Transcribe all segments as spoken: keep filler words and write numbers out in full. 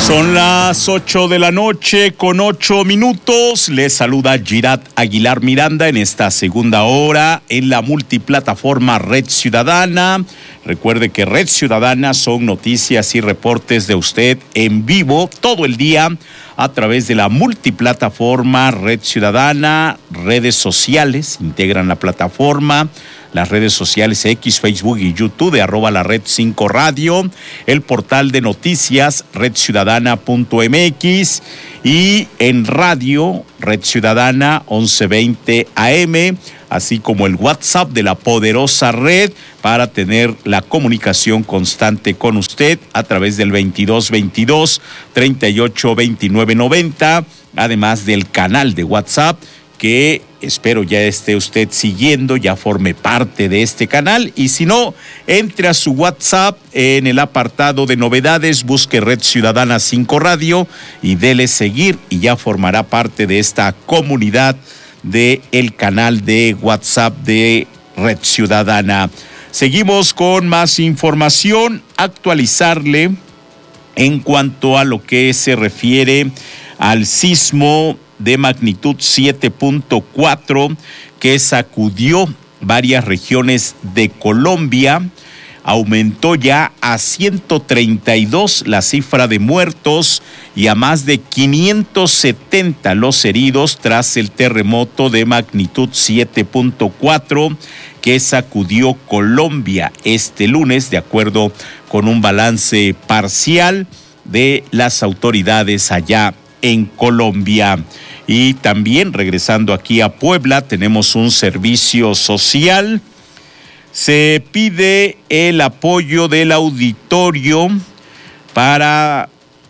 Son las ocho de la noche con ocho minutos. Les saluda Girat Aguilar Miranda en esta segunda hora en la multiplataforma Red Ciudadana. Recuerde que Red Ciudadana son noticias y reportes de usted en vivo todo el día a través de la multiplataforma Red Ciudadana. Redes sociales integran la plataforma. Las redes sociales X, Facebook y YouTube de arroba la Red cinco Radio, el portal de noticias red ciudadana punto m x y en radio Red Ciudadana once veinte A M, así como el WhatsApp de la poderosa red para tener la comunicación constante con usted a través del veintidós veintidós treinta y ocho veintinueve noventa, además del canal de WhatsApp que espero ya esté usted siguiendo, ya forme parte de este canal, y si no, entre a su WhatsApp en el apartado de novedades, busque Red Ciudadana cinco Radio y dele seguir y ya formará parte de esta comunidad de el canal de WhatsApp de Red Ciudadana. Seguimos con más información, actualizarle en cuanto a lo que se refiere al sismo de magnitud siete punto cuatro que sacudió varias regiones de Colombia. Aumentó ya a ciento treinta y dos la cifra de muertos y a más de quinientos setenta los heridos tras el terremoto de magnitud siete punto cuatro que sacudió Colombia este lunes, de acuerdo con un balance parcial de las autoridades allá en Colombia. Y también regresando aquí a Puebla, tenemos un servicio social. Se pide el apoyo del auditorio para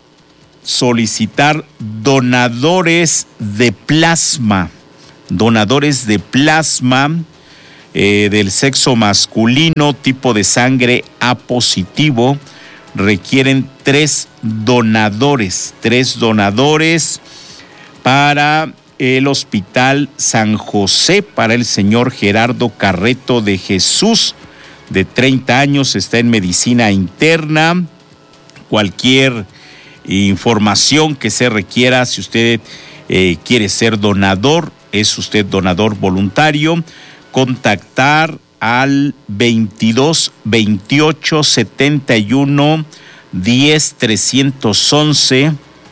solicitar donadores de plasma, donadores de plasma eh, del sexo masculino, tipo de sangre A positivo. Requieren tres donadores, tres donadores para el Hospital San José, para el señor Gerardo Carreto de Jesús, de treinta años, está en medicina interna. Cualquier información que se requiera, si usted eh, quiere ser donador, es usted donador voluntario, contactar al veintidós veintiocho setenta y uno diez trescientos once,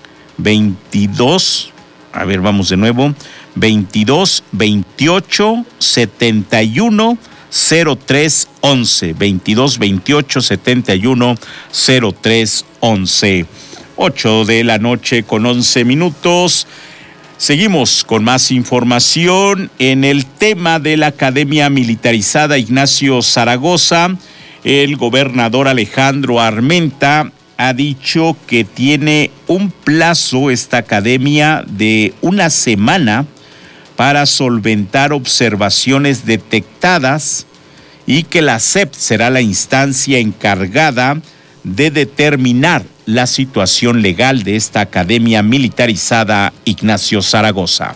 veintidós, a ver, vamos de nuevo, veintidós veintiocho setenta y uno cero tres once, veintidós veintiocho setenta y uno cero tres once. ocho de la noche con once minutos. Seguimos con más información en el tema de la Academia Militarizada Ignacio Zaragoza. El gobernador Alejandro Armenta ha dicho que tiene un plazo esta academia de una semana para solventar observaciones detectadas y que la S E P será la instancia encargada de determinar la situación legal de esta Academia Militarizada Ignacio Zaragoza.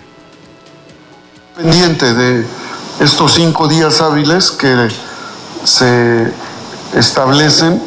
Pendiente de estos cinco días hábiles que se establecen,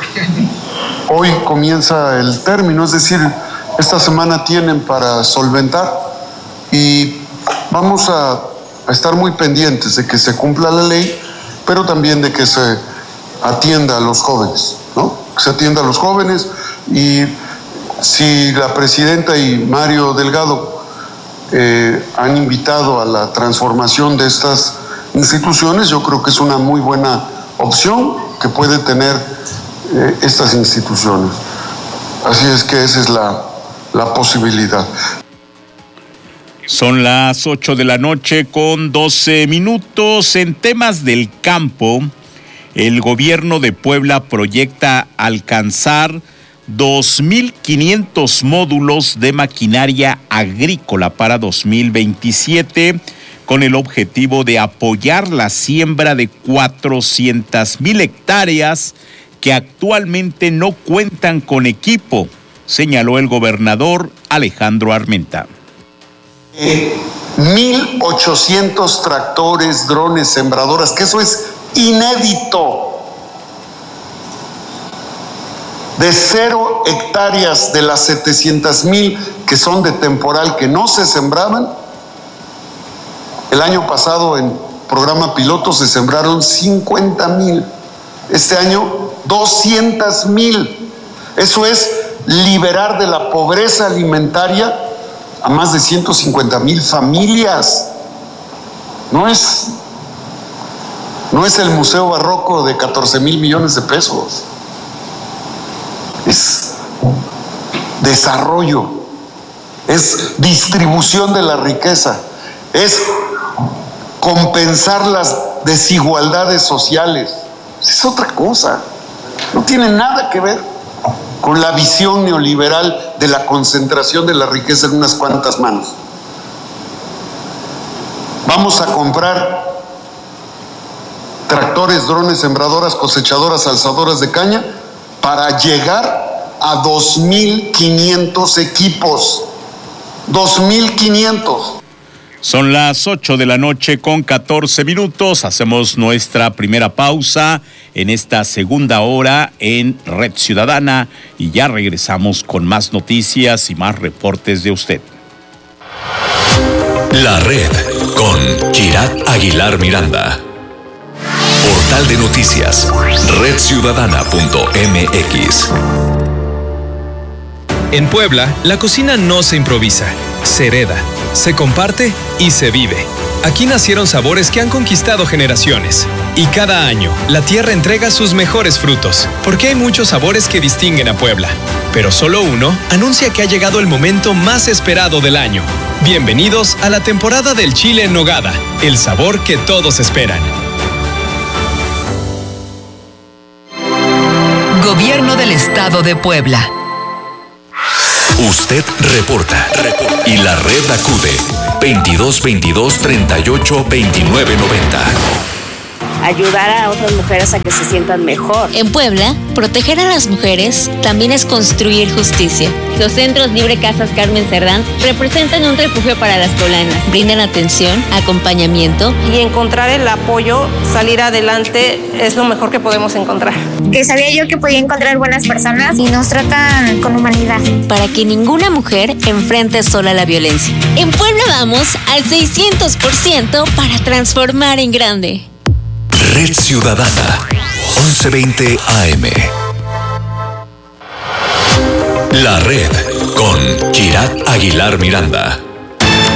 hoy comienza el término, es decir, esta semana tienen para solventar y vamos a, a estar muy pendientes de que se cumpla la ley, pero también de que se atienda a los jóvenes, ¿no? Que se atienda a los jóvenes. Y si la presidenta y Mario Delgado eh, han invitado a la transformación de estas instituciones, yo creo que es una muy buena opción que puede tener eh, estas instituciones. Así es que esa es la, la posibilidad. Son las ocho de la noche con doce minutos. En temas del campo, el gobierno de Puebla proyecta alcanzar dos mil quinientos módulos de maquinaria agrícola para dos mil veintisiete, con el objetivo de apoyar la siembra de cuatrocientas mil hectáreas que actualmente no cuentan con equipo, señaló el gobernador Alejandro Armenta. Eh, mil ochocientos tractores, drones, sembradoras, que eso es inédito. de cero hectáreas de las setecientas mil que son de temporal que no se sembraban. El año pasado en programa piloto se sembraron cincuenta mil. Este año doscientas mil. Eso es liberar de la pobreza alimentaria a más de ciento cincuenta mil familias. No es, no es el Museo Barroco de catorce mil millones de pesos. Es desarrollo, es distribución de la riqueza, es compensar las desigualdades sociales. Es otra cosa, no tiene nada que ver con la visión neoliberal de la concentración de la riqueza en unas cuantas manos. Vamos a comprar tractores, drones, sembradoras, cosechadoras, alzadoras de caña para llegar a dos mil quinientos equipos. dos mil quinientos. Son las ocho de la noche con catorce minutos. Hacemos nuestra primera pausa en esta segunda hora en Red Ciudadana y ya regresamos con más noticias y más reportes de usted. La Red con Girat Aguilar Miranda. Portal de noticias, red ciudadana punto m x. En Puebla, la cocina no se improvisa, se hereda, se comparte y se vive. Aquí nacieron sabores que han conquistado generaciones. Y cada año, la tierra entrega sus mejores frutos, porque hay muchos sabores que distinguen a Puebla. Pero solo uno anuncia que ha llegado el momento más esperado del año. Bienvenidos a la temporada del chile en nogada, el sabor que todos esperan. Gobierno del Estado de Puebla. Usted reporta, reporta y la red acude veintidós veintidós treinta y ocho veintinueve noventa. Ayudar a otras mujeres a que se sientan mejor. En Puebla, proteger a las mujeres también es construir justicia. Los centros Libre Casas Carmen Cerdán representan un refugio para las poblanas. Brindan atención, acompañamiento. Y encontrar el apoyo, salir adelante, es lo mejor que podemos encontrar. Que sabía yo que podía encontrar buenas personas y nos tratan con humanidad. Para que ninguna mujer enfrente sola la violencia. En Puebla vamos al seiscientos por ciento para transformar en grande. Red Ciudadana, once veinte A M. La Red con Girat Aguilar Miranda.